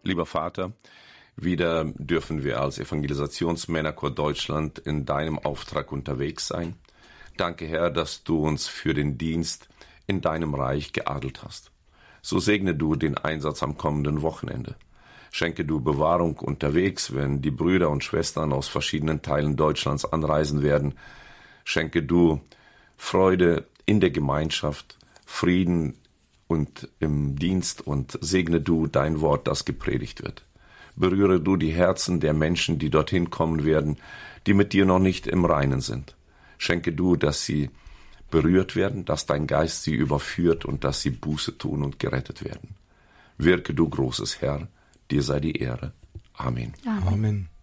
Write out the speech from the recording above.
Lieber Vater, wieder dürfen wir als Evangelisationsmännerchor Deutschland in deinem Auftrag unterwegs sein. Danke, Herr, dass du uns für den Dienst in deinem Reich geadelt hast. So segne du den Einsatz am kommenden Wochenende. Schenke du Bewahrung unterwegs, wenn die Brüder und Schwestern aus verschiedenen Teilen Deutschlands anreisen werden. Schenke du Freude in der Gemeinschaft, Frieden und im Dienst und segne du dein Wort, das gepredigt wird. Berühre du die Herzen der Menschen, die dorthin kommen werden, die mit dir noch nicht im Reinen sind. Schenke du, dass sie berührt werden, dass dein Geist sie überführt und dass sie Buße tun und gerettet werden. Wirke du, großes Herr, dir sei die Ehre. Amen. Amen.